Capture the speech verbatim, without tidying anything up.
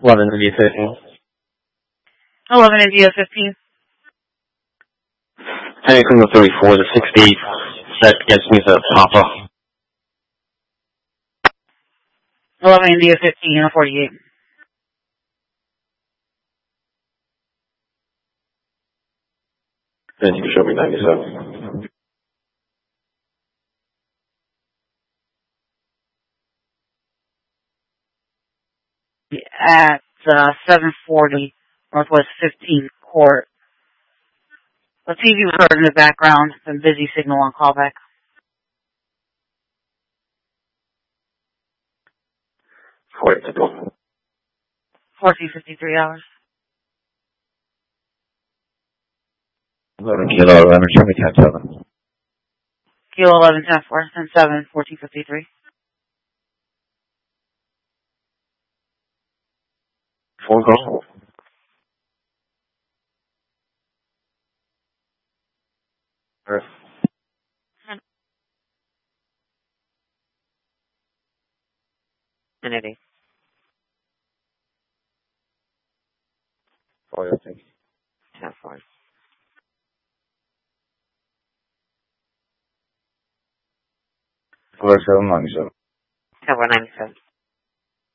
eleven India fifteen. eleven India fifteen. Henry Criminal thirty-four, the sixty-eight. That gets me to Papa. eleven India fifteen, forty-eight. Then you show me ninety-seven. At uh, seven forty, Northwest fifteenth Court. The T V was heard in the background, some busy signal on callback. Wait to go. fourteen fifty-three hours. eleven kilo, eleven, show me ten seven. Kilo eleven ten four, ten seven, fourteen fifty-three. Four go. Earth. Infinity. Oh, yeah, thank you. ten four. Four seven ninety-seven. ten four ninety-seven.